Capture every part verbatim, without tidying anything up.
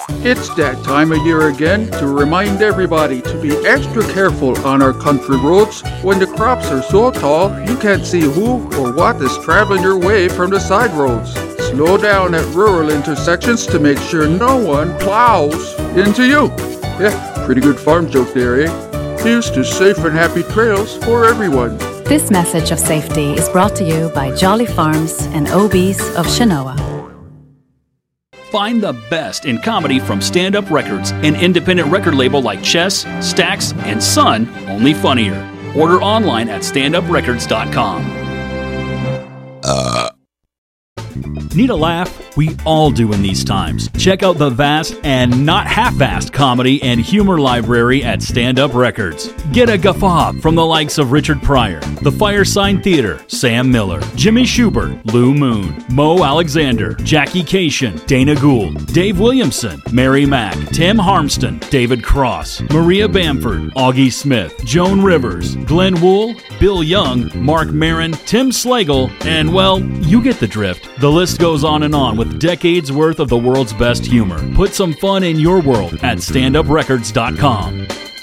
It's that time of year again to remind everybody to be extra careful on our country roads. When the crops are so tall, you can't see who or what is traveling your way from the side roads. Slow down at rural intersections to make sure no one plows into you. Yeah, pretty good farm joke there, eh? Here's to safe and happy trails for everyone. This message of safety is brought to you by Jolly Farms and O B's of Shinoa. Find the best in comedy from Stand Up Records, an independent record label like Chess, Stax, and Sun, only funnier. Order online at stand up records dot com. Uh. Need a laugh? We all do in these times. Check out the vast and not half-assed comedy and humor library at Stand Up Records. Get a guffaw from the likes of Richard Pryor, The Firesign Theater, Sam Miller, Jimmy Schubert, Lou Moon, Mo Alexander, Jackie Cation, Dana Gould, Dave Williamson, Mary Mack, Tim Harmston, David Cross, Maria Bamford, Augie Smith, Joan Rivers, Glenn Wool, Bill Young, Mark Maron, Tim Slagle, and, well, you get the drift. The list goes on and on with decades worth of the world's best humor. Put some fun in your world at stand up records dot com.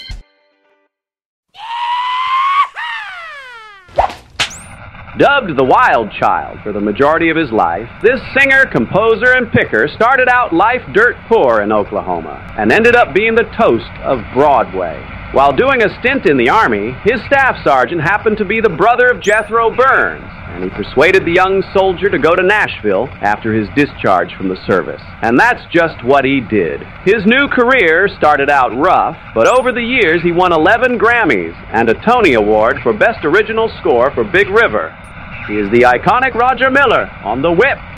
Dubbed the Wild Child for the majority of his life, this singer, composer, and picker started out life dirt poor in Oklahoma and ended up being the toast of Broadway. While doing a stint in the Army, his staff sergeant happened to be the brother of Jethro Burns, and he persuaded the young soldier to go to Nashville after his discharge from the service. And that's just what he did. His new career started out rough, but over the years he won eleven Grammys and a Tony Award for Best Original Score for Big River. He is the iconic Roger Miller on The Whip.